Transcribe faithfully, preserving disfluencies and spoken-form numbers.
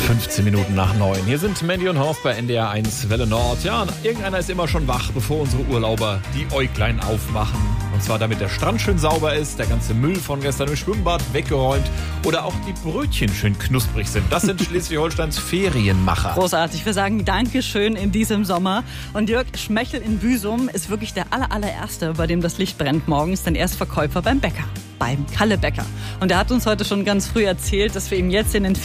fünfzehn Minuten nach neun. Hier sind Mandy und Horst bei N D R eins Welle Nord. Ja, irgendeiner ist immer schon wach, bevor unsere Urlauber die Äuglein aufmachen. Und zwar damit der Strand schön sauber ist, der ganze Müll von gestern im Schwimmbad weggeräumt oder auch die Brötchen schön knusprig sind. Das sind Schleswig-Holsteins Ferienmacher. Großartig. Wir sagen Dankeschön in diesem Sommer. Und Jörg Schmechel in Büsum ist wirklich der aller, allererste, bei dem das Licht brennt morgens, denn er ist Verkäufer beim Bäcker, beim Kalle Bäcker. Und er hat uns heute schon ganz früh erzählt, dass wir ihm jetzt in den